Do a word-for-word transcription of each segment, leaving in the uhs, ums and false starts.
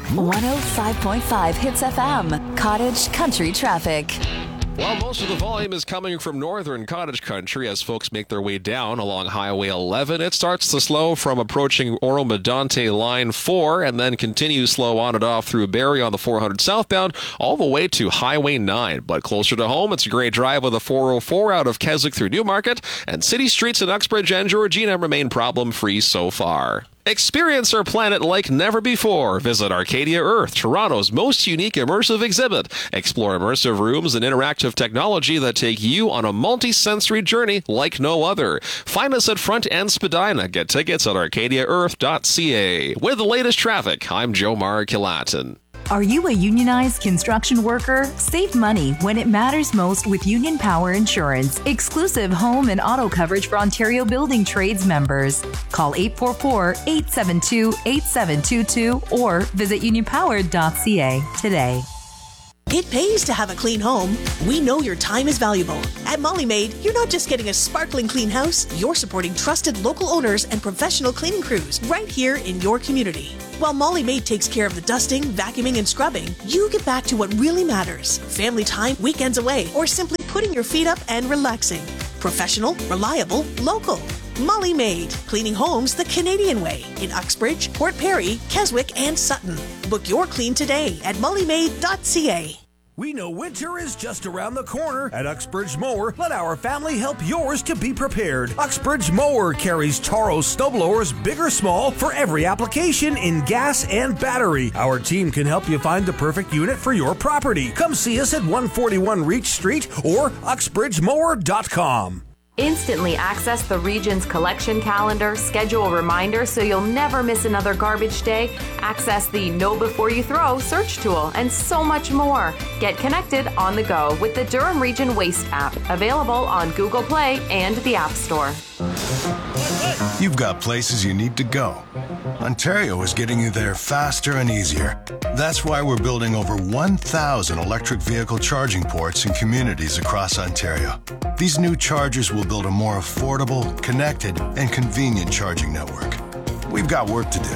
one oh five point five Hits F M, Cottage Country Traffic. Well, most of the volume is coming from northern Cottage Country as folks make their way down along Highway eleven. It starts to slow from approaching Oro-Medonte Line four and then continues slow on and off through Barrie on the four hundred southbound all the way to Highway nine. But closer to home, it's a great drive with the four oh four out of Keswick through Newmarket, and city streets in Uxbridge and Georgina remain problem-free so far. Experience our planet like never before. Visit Arcadia Earth, Toronto's most unique immersive exhibit. Explore immersive rooms and interactive technology that take you on a multi-sensory journey like no other. Find us at Front and Spadina. Get tickets at arcadia earth dot c a. With the latest traffic, I'm Joe Mara-Kilatin. Are you a unionized construction worker? Save money when it matters most with Union Power Insurance. Exclusive home and auto coverage for Ontario Building Trades members. Call eight four four, eight seven two, eight seven two two or visit union power dot c a today. It pays to have a clean home. We know your time is valuable. At Molly Maid, you're not just getting a sparkling clean house, you're supporting trusted local owners and professional cleaning crews right here in your community. While Molly Maid takes care of the dusting, vacuuming, and scrubbing, you get back to what really matters. Family time, weekends away, or simply putting your feet up and relaxing. Professional, reliable, local. Molly Maid, cleaning homes the Canadian way in Uxbridge, Port Perry, Keswick, and Sutton. Book your clean today at molly maid dot c a. We know winter is just around the corner. At Uxbridge Mower, let our family help yours to be prepared. Uxbridge Mower carries Taro snowblowers, big or small, for every application in gas and battery. Our team can help you find the perfect unit for your property. Come see us at one forty-one Reach Street or uxbridge mower dot com. Instantly access the region's collection calendar, schedule reminders so you'll never miss another garbage day, access the Know Before You Throw search tool, and so much more. Get connected on the go with the Durham Region Waste app, available on Google Play and the App Store. You've got places you need to go. Ontario is getting you there faster and easier. That's why we're building over one thousand electric vehicle charging ports in communities across Ontario. These new chargers will build a more affordable, connected, and convenient charging network. We've got work to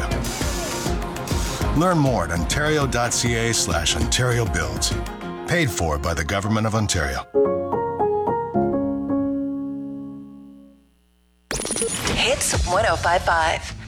do. Learn more at ontario dot c a slash Ontario Builds. Paid for by the Government of Ontario. Hits one oh five point five.